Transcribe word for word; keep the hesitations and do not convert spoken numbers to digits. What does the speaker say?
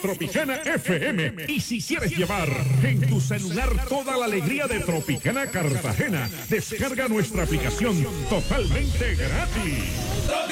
Tropicana F M. Y si quieres llevar en tu celular toda la alegría de Tropicana Cartagena, descarga nuestra aplicación totalmente gratis.